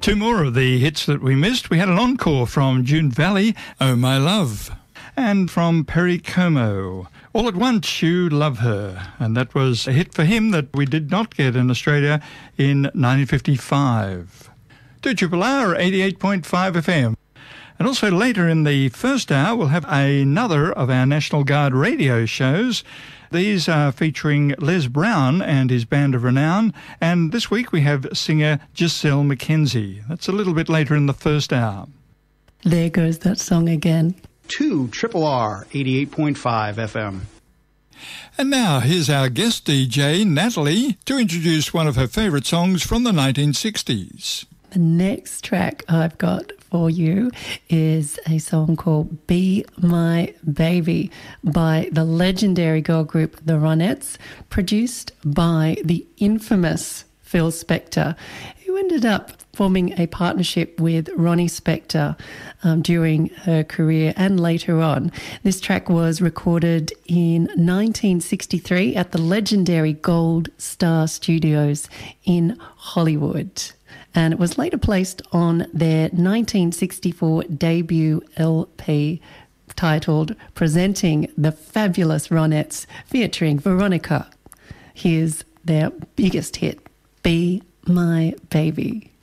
Two more of the hits that we missed. We had an encore from June Valley, Oh My Love, and from Perry Como, All at Once You Love Her. And that was a hit for him that we did not get in Australia in 1955. 2RRR 88.5 FM. And also later in the first hour, we'll have another of our National Guard radio shows. These are featuring Les Brown and his band of renown. And this week we have singer Giselle McKenzie. That's a little bit later in the first hour. There goes that song again. 2RRR 88.5 FM. And now here's our guest DJ, Natalie, to introduce one of her favourite songs from the 1960s. The next track I've got for you is a song called Be My Baby by the legendary girl group The Ronettes, produced by the infamous Phil Spector, who ended up forming a partnership with Ronnie Spector during her career and later on. This track was recorded in 1963 at the legendary Gold Star Studios in Hollywood. And it was later placed on their 1964 debut LP titled Presenting the Fabulous Ronettes, featuring Veronica. Here's their biggest hit, Be My Baby.